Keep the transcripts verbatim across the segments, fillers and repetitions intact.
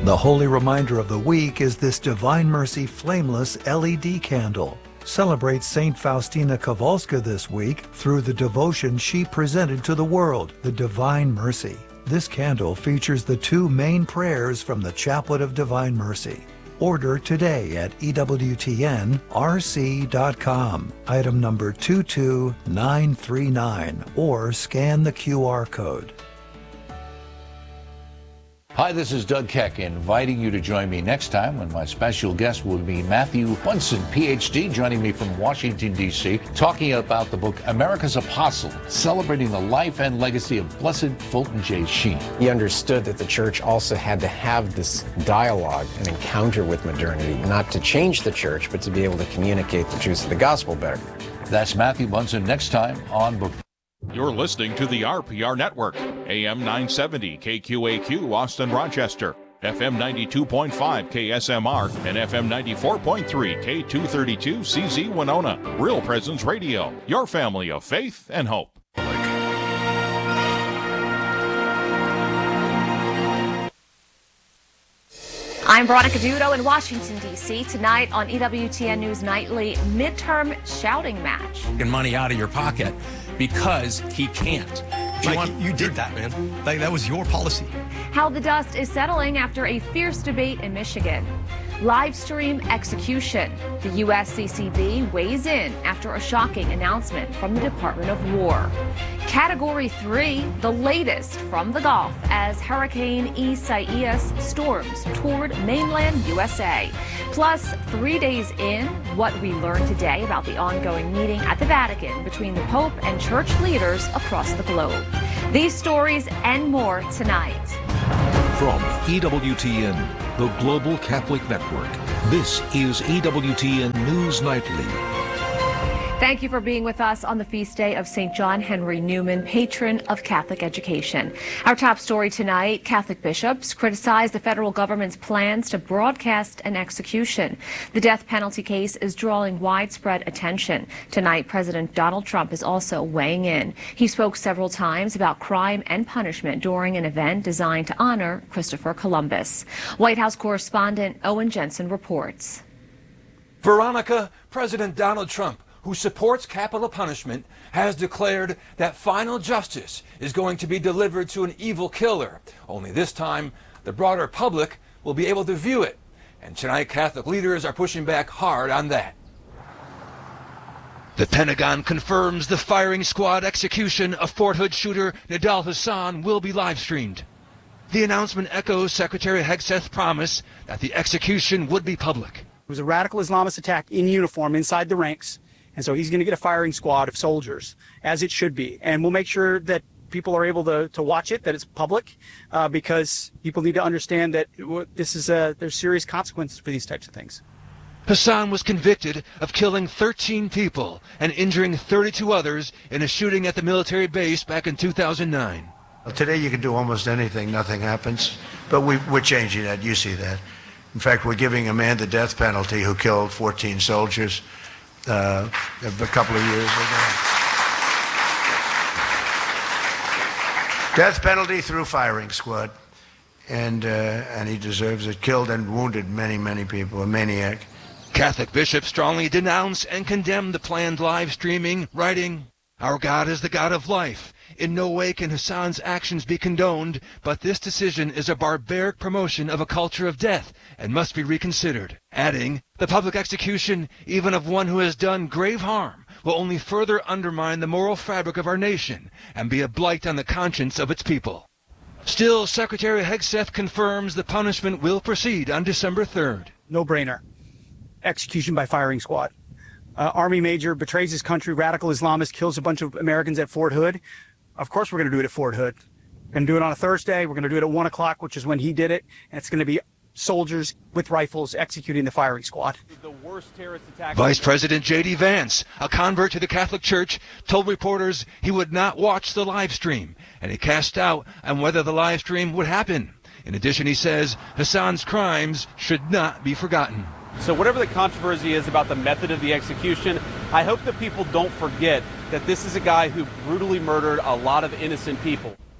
The holy reminder of the week is this Divine Mercy Flameless L E D candle. Celebrate Saint Faustina Kowalska this week through the devotion she presented to the world, the Divine Mercy. This candle features the two main prayers from the Chaplet of Divine Mercy. Order today at E W T N R C dot com, item number two two nine three nine, or scan the Q R code. Hi, this is Doug Keck, inviting you to join me next time when my special guest will be Matthew Bunson, P H D, joining me from Washington, D C, talking about the book America's Apostle, celebrating the life and legacy of Blessed Fulton J. Sheen. He understood that the church also had to have this dialogue, an encounter with modernity, not to change the church, but to be able to communicate the truths of the gospel better. That's Matthew Bunson next time on Book. You're listening to the R P R Network, A M nine seventy K Q A Q, Austin, Rochester, F M ninety-two point five K S M R, and F M ninety-four point three K two thirty-two C Z Winona. Real Presence Radio, your family of faith and hope. I'm Veronica Dudo in Washington, D C Tonight on E W T N News Nightly, midterm shouting match. Get money out of your pocket because he can't. Like, want, you did that, man. Like, that was your policy. How the dust is settling after a fierce debate in Michigan. Live stream execution. The U S C C B weighs in after a shocking announcement from the Department of War. Category three, the latest from the Gulf as Hurricane Isaias storms toward mainland U S A. Plus, three days in, what we learned today about the ongoing meeting at the Vatican between the Pope and church leaders across the globe. These stories and more tonight. From E W T N, the Global Catholic Network, this is E W T N News Nightly. Thank you for being with us on the feast day of Saint John Henry Newman, patron of Catholic education. Our top story tonight, Catholic bishops criticize the federal government's plans to broadcast an execution. The death penalty case is drawing widespread attention. Tonight, President Donald Trump is also weighing in. He spoke several times about crime and punishment during an event designed to honor Christopher Columbus. White House correspondent Owen Jensen reports. Veronica, President Donald Trump, who supports capital punishment, has declared that final justice is going to be delivered to an evil killer. Only this time, the broader public will be able to view it. And tonight, Catholic leaders are pushing back hard on that. The Pentagon confirms the firing squad execution of Fort Hood shooter Nidal Hasan will be live-streamed. The announcement echoes Secretary Hegseth's promise that the execution would be public. It was a radical Islamist attack in uniform inside the ranks. And so he's going to get a firing squad of soldiers, as it should be. And we'll make sure that people are able to, to watch it, that it's public, uh, because people need to understand that this is a, there's serious consequences for these types of things. Hasan was convicted of killing thirteen people and injuring thirty-two others in a shooting at the military base back in two thousand nine. Well, today you can do almost anything, nothing happens. But we, we're changing that, you see that. In fact, we're giving a man the death penalty who killed fourteen soldiers. Uh, a couple of years ago. Death penalty through firing squad, and uh, and he deserves it. Killed and wounded many, many people. A maniac. Catholic bishops strongly denounce and condemn the planned live streaming, writing, "Our God is the God of life. In no way can Hasan's actions be condoned, but this decision is a barbaric promotion of a culture of death and must be reconsidered." Adding, "The public execution, even of one who has done grave harm, will only further undermine the moral fabric of our nation and be a blight on the conscience of its people." Still, Secretary Hegseth confirms the punishment will proceed on December third. No brainer. Execution by firing squad. Uh, Army major betrays his country, radical Islamist kills a bunch of Americans at Fort Hood. Of course we're going to do it at Fort Hood. We're going to do it on a Thursday. We're going to do it at one o'clock, which is when he did it. And it's going to be soldiers with rifles executing the firing squad. The worst terrorist attack. Vice President J D Vance, a convert to the Catholic Church, told reporters he would not watch the live stream, and he cast doubt on whether the live stream would happen. In addition, he says Hasan's crimes should not be forgotten. So whatever the controversy is about the method of the execution, I hope that people don't forget that this is a guy who brutally murdered a lot of innocent people.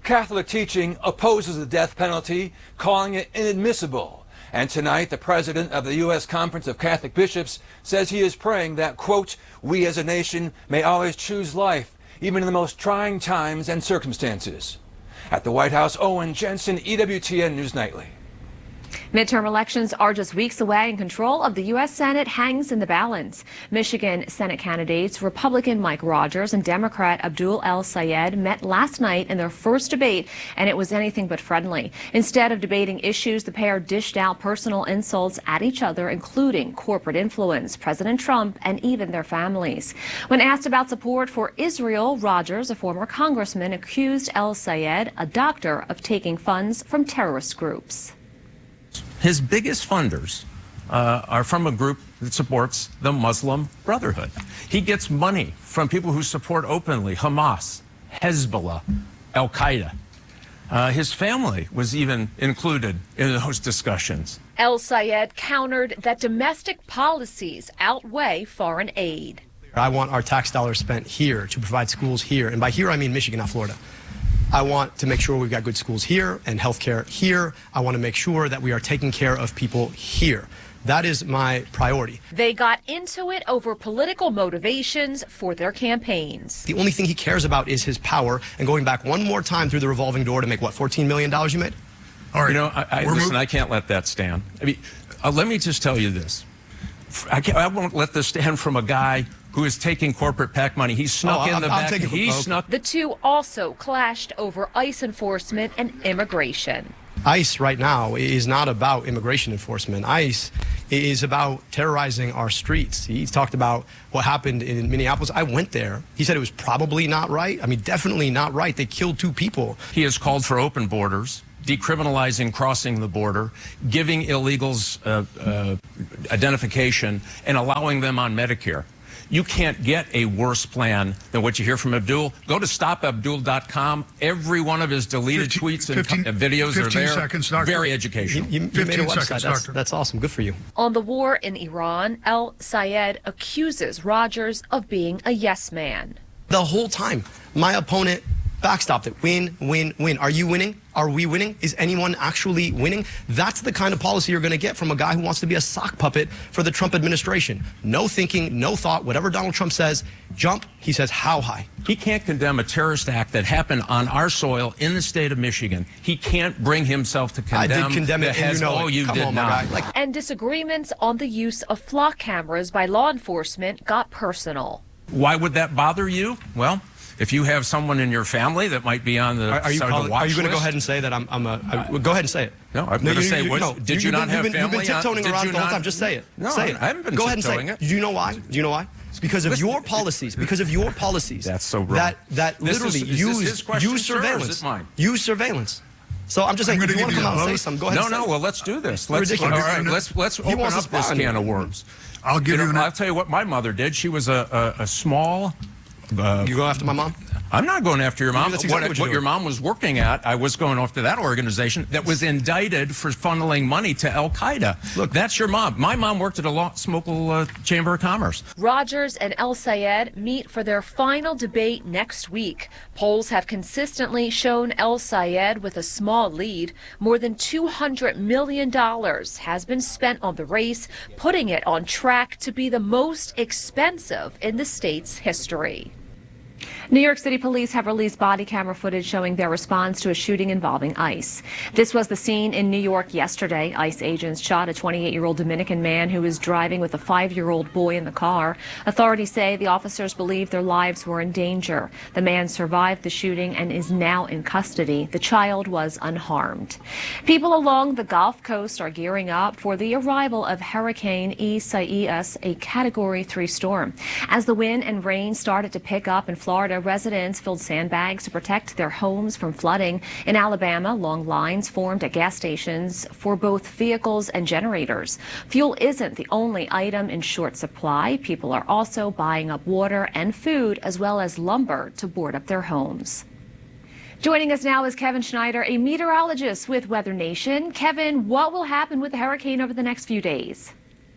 Catholic teaching opposes the death penalty, calling it inadmissible. And tonight, the president of the U S Conference of Catholic Bishops says he is praying that, quote, we as a nation may always choose life, even in the most trying times and circumstances. At the White House, Owen Jensen, E W T N News Nightly. Midterm elections are just weeks away, and control of the U S Senate hangs in the balance. Michigan Senate candidates Republican Mike Rogers and Democrat Abdul El-Sayed met last night in their first debate, and it was anything but friendly. Instead of debating issues, the pair dished out personal insults at each other, including corporate influence, President Trump, and even their families. When asked about support for Israel, Rogers, a former congressman, accused El-Sayed, a doctor, of taking funds from terrorist groups. His biggest funders uh, are from a group that supports the Muslim Brotherhood. He gets money from people who support openly Hamas, Hezbollah, Al-Qaeda. Uh, his family was even included in those discussions. El-Sayed countered that domestic policies outweigh foreign aid. I want our tax dollars spent here to provide schools here. And by here, I mean Michigan, not Florida. I want to make sure we've got good schools here and health care here. I want to make sure that we are taking care of people here. That is my priority. They got into it over political motivations for their campaigns. The only thing he cares about is his power and going back one more time through the revolving door to make, what, fourteen million dollars you made? All right. You know, I, I, listen, I can't let that stand. I mean, uh, let me just tell you this. I, can't, I won't let this stand from a guy who is taking corporate PAC money. He snuck oh, in I'll, the I'll back. Take it. He okay. snuck. The two also clashed over ICE enforcement and immigration. ICE right now is not about immigration enforcement. ICE is about terrorizing our streets. He talked about what happened in Minneapolis. I went there. He said it was probably not right. I mean, definitely not right. They killed two people. He has called for open borders, decriminalizing crossing the border, giving illegals uh, uh, identification, and allowing them on Medicare. You can't get a worse plan than what you hear from Abdul. Go to stop abdul dot com. Every one of his deleted fifteen, tweets and fifteen, videos are there. Seconds, Very educational. You, you, you made a website. That's, that's awesome. Good for you. On the war in Iran, El-Sayed accuses Rogers of being a yes man. The whole time, my opponent backstopped it. Win, win, win. Are you winning? Are we winning? Is anyone actually winning? That's the kind of policy you're going to get from a guy who wants to be a sock puppet for the Trump administration. No thinking, no thought. Whatever Donald Trump says, jump. He says, how high? He can't condemn a terrorist act that happened on our soil in the state of Michigan. He can't bring himself to condemn. I did condemn it, and you know oh, it. you Come did on, not. Like, and disagreements on the use of flock cameras by law enforcement got personal. Why would that bother you? Well, if you have someone in your family that might be on the, are, are you, calling, are you going to go ahead and say that I'm, I'm a, I, go ahead and say it. No, I'm no, going to say, you, what, no, did you, you not been, have you've been, family? You've been tiptoeing on, around the whole not, time. Just say it. No, say it. I haven't been Go ahead and say it. it. Do you know why? Do you know why? It's because of Listen, your policies. Because of your policies. That's so wrong. That, that literally is, use, use surveillance. Mine? Use surveillance. So I'm just saying, if you want to come out and say something, go ahead. No, and say no. it. Well, let's do this. Let's, ridiculous. All right, let's let's open up this can of worms. I'll give you. you know, I'll tell you what my mother did. She was a a, a small. Uh, you go after my mom? I'm not going after your mom. Exactly what what, what your mom was working at, I was going after that organization that was indicted for funneling money to Al-Qaeda. Look, that's your mom. My mom worked at a law, Smokel uh, Chamber of Commerce. Rogers and El-Sayed meet for their final debate next week. Polls have consistently shown El-Sayed with a small lead. More than two hundred million dollars has been spent on the race, putting it on track to be the most expensive in the state's history. New York City police have released body camera footage showing their response to a shooting involving ICE. This was the scene in New York yesterday. ICE agents shot a twenty-eight-year-old Dominican man who was driving with a five-year-old boy in the car. Authorities say the officers believe their lives were in danger. The man survived the shooting and is now in custody. The child was unharmed. People along the Gulf Coast are gearing up for the arrival of Hurricane Isaias, a Category three storm. As the wind and rain started to pick up in Florida, residents filled sandbags to protect their homes from flooding. In Alabama, long lines formed at gas stations for both vehicles and generators. Fuel isn't the only item in short supply. People are also buying up water and food as well as lumber to board up their homes. Joining us now is Kevin Schneider, a meteorologist with Weather Nation. Kevin, what will happen with the hurricane over the next few days?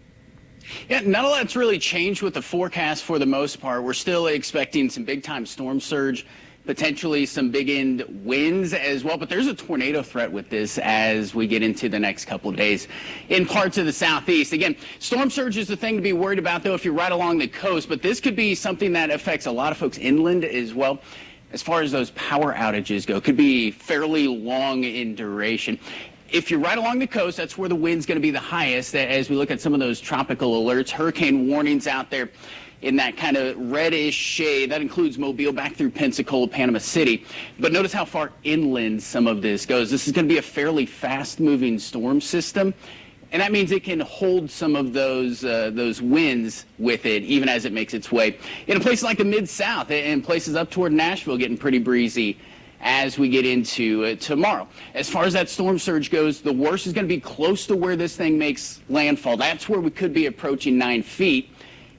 Yeah, not a lot's really changed with the forecast for the most part. We're still expecting some big-time storm surge potentially some big end winds as well, but there's a tornado threat with this as we get into the next couple of days in parts of the southeast. Again, storm surge is the thing to be worried about, though, if you're right along the coast, but this could be something that affects a lot of folks inland as well. As far as those power outages go, could be fairly long in duration. If you're right along the coast, that's where the wind's going to be the highest as we look at some of those tropical alerts, hurricane warnings out there in that kind of reddish shade. That includes Mobile back through Pensacola, Panama City. But notice how far inland some of this goes. This is going to be a fairly fast-moving storm system, and that means it can hold some of those uh, those winds with it, even as it makes its way in places like the Mid-South and places up toward Nashville, getting pretty breezy as we get into uh, tomorrow. As far as that storm surge goes, the worst is going to be close to where this thing makes landfall. That's where we could be approaching nine feet.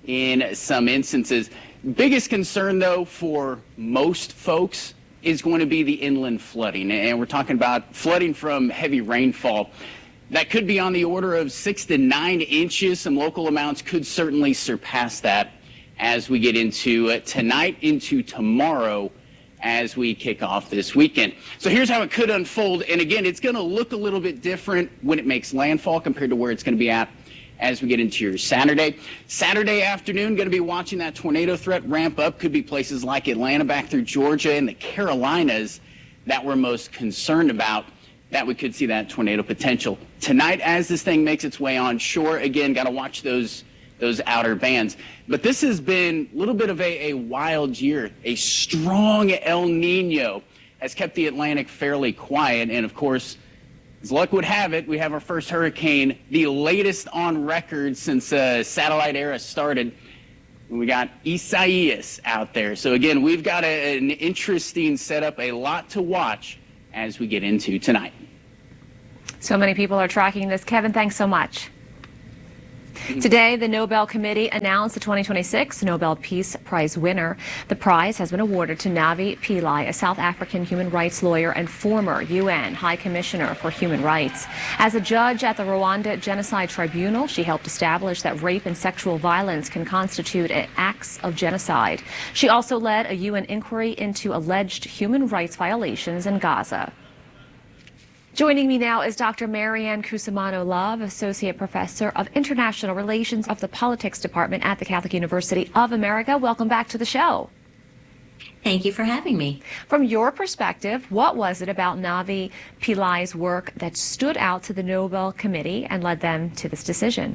In some instances. Biggest concern, though, for most folks is going to be the inland flooding. And we're talking about flooding from heavy rainfall. That could be on the order of six to nine inches. Some local amounts could certainly surpass that as we get into uh, tonight, into tomorrow, as we kick off this weekend. So here's how it could unfold. And again, it's going to look a little bit different when it makes landfall compared to where it's going to be at as we get into your Saturday. Saturday afternoon, going to be watching that tornado threat ramp up. Could be places like Atlanta back through Georgia and the Carolinas that we're most concerned about, that we could see that tornado potential. Tonight, as this thing makes its way on shore, again, got to watch those those outer bands. But this has been a little bit of a, a wild year. A strong El Nino has kept the Atlantic fairly quiet. And, of course, as luck would have it, we have our first hurricane, the latest on record since uh, satellite era started. We got Isaias out there. So, again, we've got a, an interesting setup, a lot to watch as we get into tonight. So many people are tracking this. Kevin, thanks so much. Today, the Nobel Committee announced the twenty twenty-six Nobel Peace Prize winner. The prize has been awarded to Navi Pillay, a South African human rights lawyer and former U N High Commissioner for Human Rights. As a judge at the Rwanda Genocide Tribunal, she helped establish that rape and sexual violence can constitute acts of genocide. She also led a U N inquiry into alleged human rights violations in Gaza. Joining me now is Doctor Marianne Cusimano-Love, Associate Professor of International Relations of the Politics Department at the Catholic University of America. Welcome back to the show. Thank you for having me. From your perspective, what was it about Navi Pillay's work that stood out to the Nobel Committee and led them to this decision?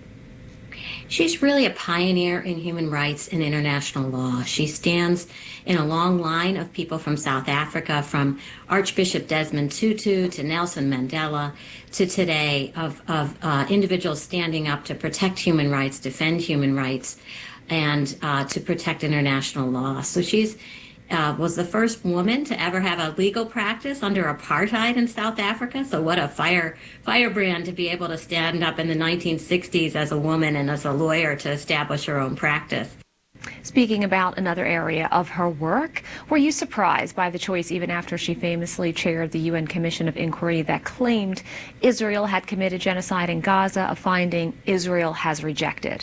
She's really a pioneer in human rights and international law. She stands in a long line of people from South Africa, from Archbishop Desmond Tutu to Nelson Mandela to today, of, of uh, individuals standing up to protect human rights, defend human rights, and uh, to protect international law. So she's Uh, was the first woman to ever have a legal practice under apartheid in South Africa. So what a fire firebrand to be able to stand up in the nineteen sixties as a woman and as a lawyer to establish her own practice. Speaking about another area of her work, were you surprised by the choice even after she famously chaired the U N Commission of Inquiry that claimed Israel had committed genocide in Gaza, a finding Israel has rejected?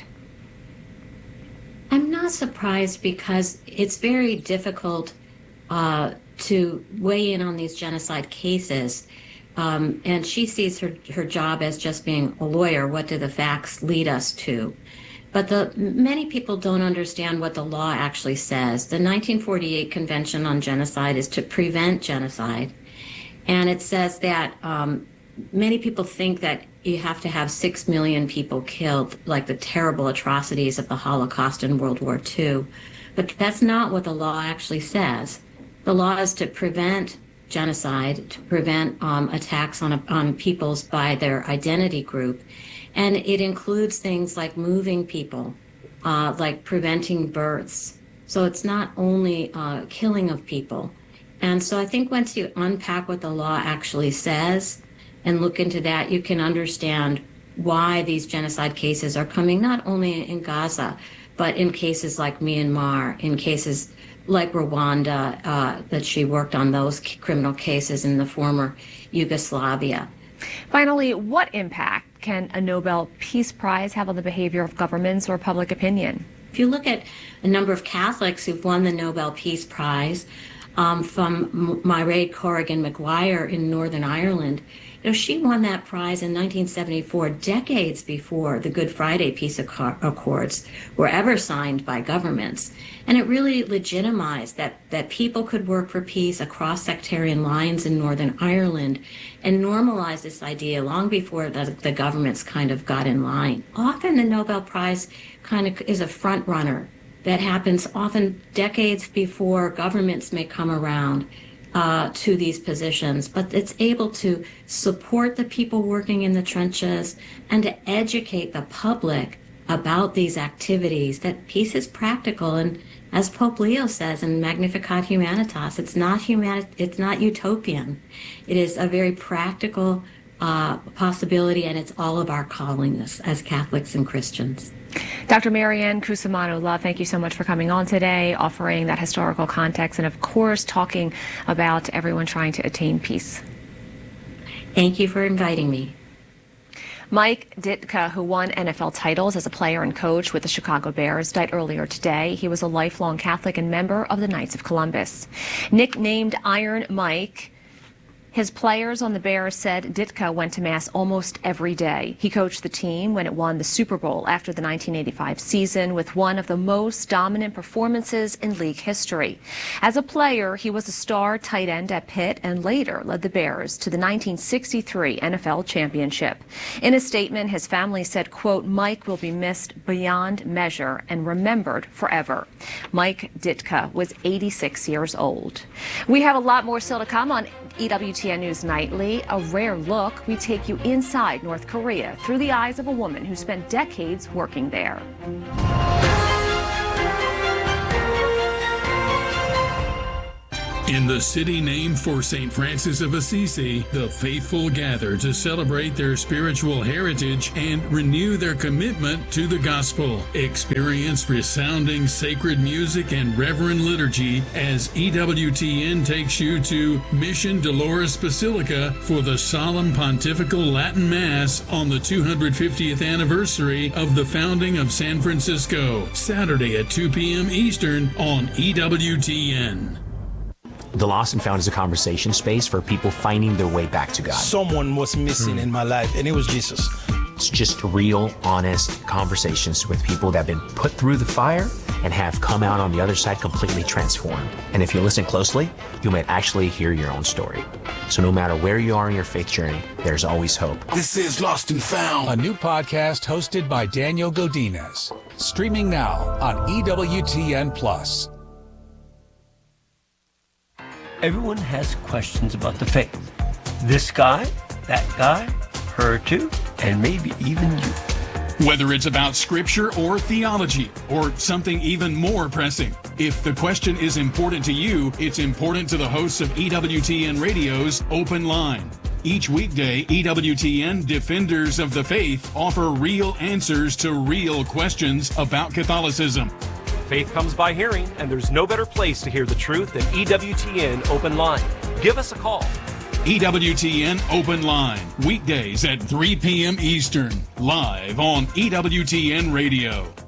I'm not surprised because it's very difficult uh, to weigh in on these genocide cases. Um, and she sees her, her job as just being a lawyer. What do the facts lead us to? But the many people don't understand what the law actually says. The nineteen forty-eight Convention on Genocide is to prevent genocide. And it says that um, many people think that you have to have six million people killed, like the terrible atrocities of the Holocaust in World War Two. But that's not what the law actually says. The law is to prevent genocide, to prevent um, attacks on, on peoples by their identity group. And it includes things like moving people, uh, like preventing births. So it's not only uh, killing of people. And so I think once you unpack what the law actually says, and look into that, you can understand why these genocide cases are coming not only in Gaza, but in cases like Myanmar, in cases like Rwanda, uh, that she worked on those criminal cases in the former Yugoslavia. Finally, what impact can a Nobel Peace Prize have on the behavior of governments or public opinion? If you look at a number of Catholics who've won the Nobel Peace Prize, um, from Mairead Corrigan Maguire in Northern Ireland. You know, she won that prize in nineteen seventy-four, decades before the Good Friday Peace Accords were ever signed by governments. And it really legitimized that, that people could work for peace across sectarian lines in Northern Ireland and normalized this idea long before the, the governments kind of got in line. Often the Nobel Prize kind of is a front runner that happens often decades before governments may come around Uh, to these positions, but it's able to support the people working in the trenches and to educate the public about these activities, that peace is practical. And as Pope Leo says in Magnificat Humanitas, it's not humani- it's not utopian. It is a very practical uh, possibility, and it's all of our calling as, as Catholics and Christians. Doctor Marianne Cusimano-Love, thank you so much for coming on today, offering that historical context, and of course talking about everyone trying to attain peace. Thank you for inviting me. Mike Ditka, who won N F L titles as a player and coach with the Chicago Bears, died earlier today. He was a lifelong Catholic and member of the Knights of Columbus. Nicknamed Iron Mike, his players on the Bears said Ditka went to Mass almost every day. He coached the team when it won the Super Bowl after the nineteen eighty-five season with one of the most dominant performances in league history. As a player, he was a star tight end at Pitt and later led the Bears to the nineteen sixty-three N F L championship. In a statement, his family said, quote, "Mike will be missed beyond measure and remembered forever." Mike Ditka was eighty-six years old. We have a lot more still to come on E W T N News Nightly. A rare look, we take you inside North Korea through the eyes of a woman who spent decades working there. In the city named for Saint Francis of Assisi, the faithful gather to celebrate their spiritual heritage and renew their commitment to the gospel. Experience resounding sacred music and reverend liturgy as E W T N takes you to Mission Dolores Basilica for the solemn pontifical Latin Mass on the two hundred fiftieth anniversary of the founding of San Francisco, Saturday at two p.m. Eastern on E W T N. The Lost and Found is a conversation space for people finding their way back to God. Someone was missing mm. in my life, and it was Jesus. It's just real, honest conversations with people that have been put through the fire and have come out on the other side completely transformed. And if you listen closely, you might actually hear your own story. So no matter where you are in your faith journey, there's always hope. This is Lost and Found, a new podcast hosted by Daniel Godinez. Streaming now on E W T N Plus. Everyone has questions about the faith. This guy, that guy, her too, and maybe even you. Whether it's about scripture or theology, or something even more pressing, if the question is important to you, it's important to the hosts of E W T N Radio's Open Line. Each weekday, E W T N Defenders of the Faith offer real answers to real questions about Catholicism. Faith comes by hearing, and there's no better place to hear the truth than E W T N Open Line. Give us a call. E W T N Open Line, weekdays at three p.m. Eastern, live on E W T N Radio.